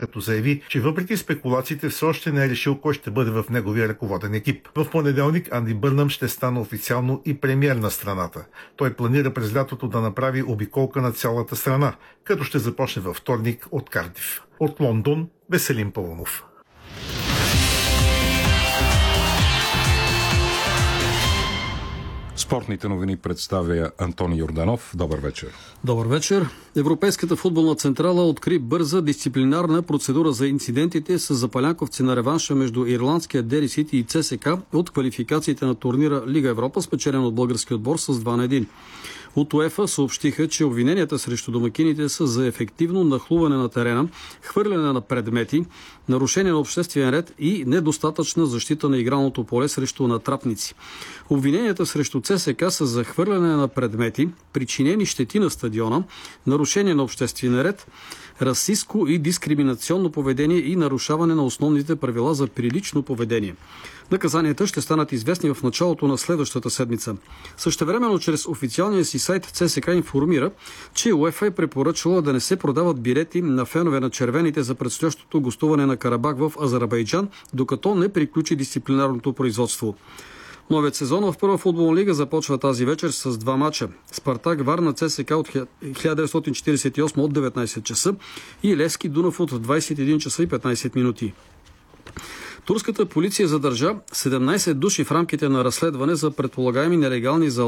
като заяви, че въпреки спекулациите все още не е решил кой ще бъде в неговия ръководен екип. В понеделник Анди Бърнъм ще стане официално и премиер на страната. Той планира през лятото да направи обиколка на цялата страна, като ще започне във вторник от Кардиф. От Лондон Веселин Паунов. Спортните новини представя Антони Йорданов. Добър вечер. Добър вечер. Европейската футболна централа откри бърза дисциплинарна процедура за инцидентите с запалянковци на реванша между ирландския Дери Сити и ЦСК от квалификациите на турнира Лига Европа, спечелен от българския отбор с 2-1. От УЕФА съобщиха, че обвиненията срещу домакините са за ефективно нахлуване на терена, хвърляне на предмети, нарушение на обществен ред и недостатъчна защита на игралното поле срещу натрапници. Обвиненията срещу ЦСК са за хвърляне на предмети, причинени щети на стадиона, нарушение на обществен ред, расистско и дискриминационно поведение и нарушаване на основните правила за прилично поведение. Наказанията ще станат известни в началото на следващата седмица. Същевременно чрез официалния си сайт ЦСК информира, че УЕФА е препоръчала да не се продават билети на фенове на червените за предстоящото гостуване на Карабах в Азербайджан, докато не приключи дисциплинарното производство. Новият сезон в Първа футболна лига започва тази вечер с два мача. Спартак Варна ЦСК от 1948 от 19 часа и Левски Дунав от 21 часа и 15 минути. Турската полиция задържа 17 души в рамките на разследване за предполагаеми нелегални